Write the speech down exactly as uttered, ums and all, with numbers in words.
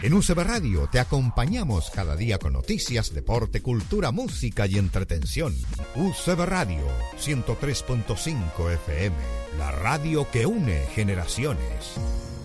En U C B Radio te acompañamos cada día con noticias, deporte, cultura, música y entretención. U C B Radio, ciento tres punto cinco F M, la radio que une generaciones.